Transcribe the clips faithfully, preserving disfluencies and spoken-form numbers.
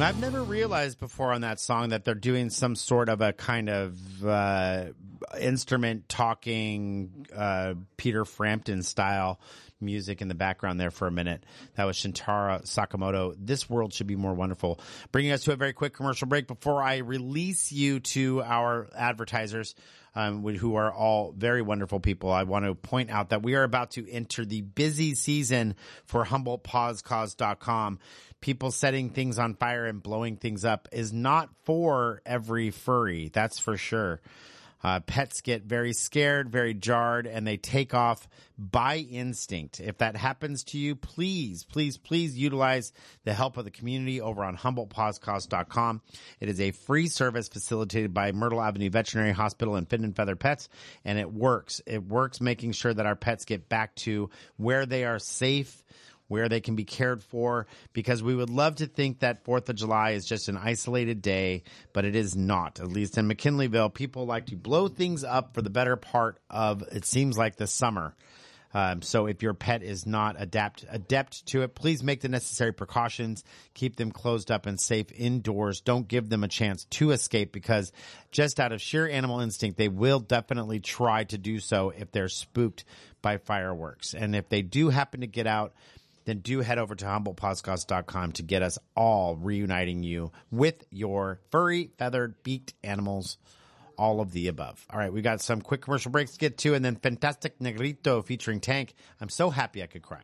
I've never realized before on that song that they're doing some sort of a kind of uh, instrument talking uh, Peter Frampton style music in the background there for a minute. That was Shintaro Sakamoto. This World Should Be More Wonderful. Bringing us to a very quick commercial break before I release you to our advertisers, um, who are all very wonderful people. I want to point out that we are about to enter the busy season for Humboldt Paws Cause dot com. People setting things on fire and blowing things up is not for every furry. That's for sure. Uh, pets get very scared, very jarred, and they take off by instinct. If that happens to you, please, please, please utilize the help of the community over on Humboldt Paws Cause dot com. It is a free service facilitated by Myrtle Avenue Veterinary Hospital and Fin and Feather Pets, and it works. It works making sure that our pets get back to where they are safe, where they can be cared for, because we would love to think that fourth of July is just an isolated day, but it is not. At least in McKinleyville, people like to blow things up for the better part of, it seems like, the summer. Um, so if your pet is not adapt, adept to it, please make the necessary precautions. Keep them closed up and safe indoors. Don't give them a chance to escape, because just out of sheer animal instinct, they will definitely try to do so if they're spooked by fireworks. And if they do happen to get out, then do head over to Humboldt Paws Cause dot com to get us all reuniting you with your furry, feathered, beaked animals, all of the above. All right, we got some quick commercial breaks to get to, and then Fantastic Negrito featuring Tank. I'm so happy I could cry.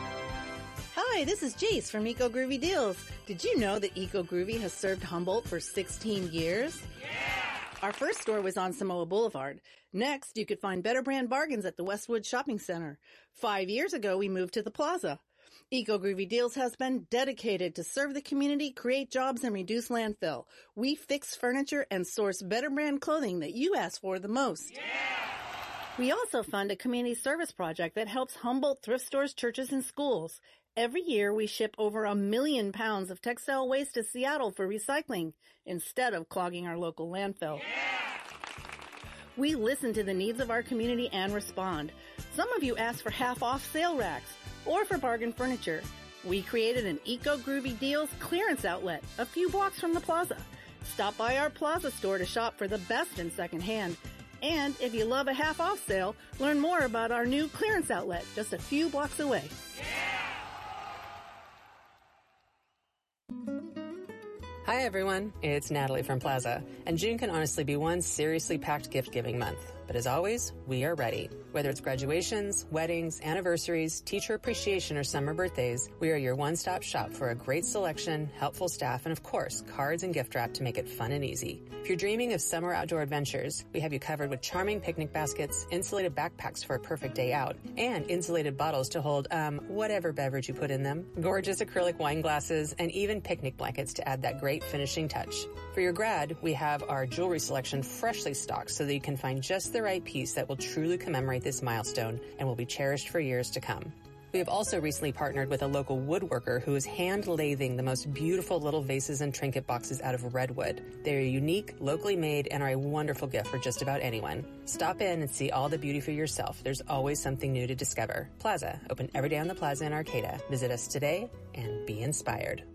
Hi, this is Jace from Eco Groovy Deals. Did you know that Eco Groovy has served Humboldt for sixteen years? Yeah! Our first store was on Samoa Boulevard. Next, you could find better brand bargains at the Westwood Shopping Center. Five years ago, we moved to the Plaza. Eco Groovy Deals has been dedicated to serve the community, create jobs, and reduce landfill. We fix furniture and source better brand clothing that you ask for the most. Yeah! We also fund a community service project that helps Humboldt thrift stores, churches, and schools. Every year, we ship over a million pounds of textile waste to Seattle for recycling instead of clogging our local landfill. Yeah! We listen to the needs of our community and respond. Some of you ask for half-off sale racks or for bargain furniture. We created an Eco Groovy Deals clearance outlet a few blocks from the plaza. Stop by our plaza store to shop for the best in secondhand. And if you love a half-off sale, learn more about our new clearance outlet just a few blocks away. Hi everyone, it's Natalie from Plaza, and June can honestly be one seriously packed gift-giving month. But as always, we are ready. Whether it's graduations, weddings, anniversaries, teacher appreciation, or summer birthdays, we are your one-stop shop for a great selection, helpful staff, and of course, cards and gift wrap to make it fun and easy. If you're dreaming of summer outdoor adventures, we have you covered with charming picnic baskets, insulated backpacks for a perfect day out, and insulated bottles to hold, um, whatever beverage you put in them, gorgeous acrylic wine glasses, and even picnic blankets to add that great finishing touch. For your grad, we have our jewelry selection freshly stocked so that you can find just the right piece that will truly commemorate this milestone and will be cherished for years to come. We have also recently partnered with a local woodworker who is hand-lathing the most beautiful little vases and trinket boxes out of redwood. They are unique, locally made, and are a wonderful gift for just about anyone. Stop in and see all the beauty for yourself. There's always something new to discover. Plaza, open every day on the Plaza in Arcata. Visit us today and be inspired.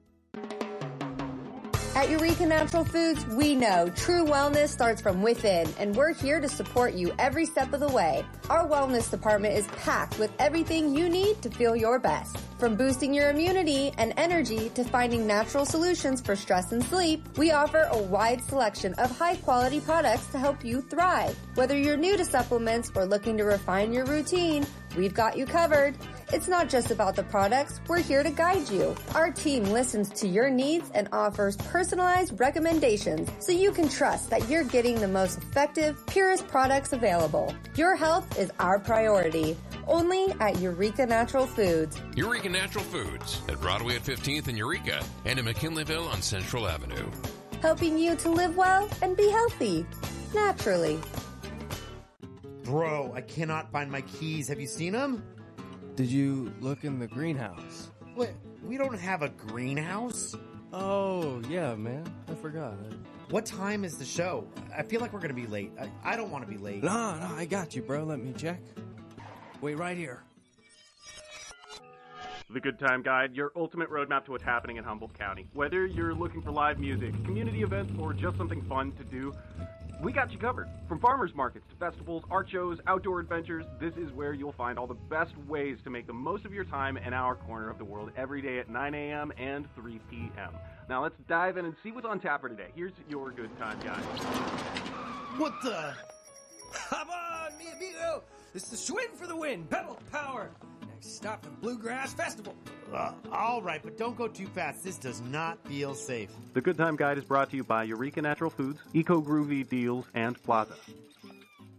At Eureka Natural Foods, we know true wellness starts from within, and we're here to support you every step of the way. Our wellness department is packed with everything you need to feel your best. From boosting your immunity and energy to finding natural solutions for stress and sleep, we offer a wide selection of high-quality products to help you thrive. Whether you're new to supplements or looking to refine your routine, we've got you covered. It's not just about the products, we're here to guide you. Our team listens to your needs and offers personalized recommendations so you can trust that you're getting the most effective, purest products available. Your health is our priority. Only at Eureka Natural Foods. Eureka Natural Foods at Broadway at fifteenth in Eureka and in McKinleyville on Central Avenue. Helping you to live well and be healthy. Naturally. Bro, I cannot find my keys. Have you seen them? Did you look in the greenhouse? Wait, we don't have a greenhouse? Oh, yeah, man. I forgot. What time is the show? I feel like we're going to be late. I, I don't want to be late. No, no, I got you, bro. Let me check. Wait right here. The Good Time Guide, your ultimate roadmap to what's happening in Humboldt County. Whether you're looking for live music, community events, or just something fun to do, we got you covered. From farmers markets to festivals, art shows, outdoor adventures, this is where you'll find all the best ways to make the most of your time in our corner of the world every day at nine a.m. and three p.m. Now let's dive in and see what's on tap for today. Here's your Good Time Guide. What the? Come on, mi amigo! It's the Schwinn for the win! Pedal power! Next stop, the Bluegrass Festival. Uh, all right, but don't go too fast. This does not feel safe. The Good Time Guide is brought to you by Eureka Natural Foods, Eco Groovy Deals, and Plaza.